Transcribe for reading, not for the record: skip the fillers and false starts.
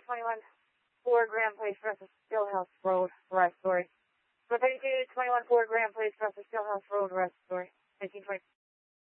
21 4 Grand Place, Russell Stillhouse Road, West Story. 3221 4 Grand Place, Russell Stillhouse Road, West Story. 1920.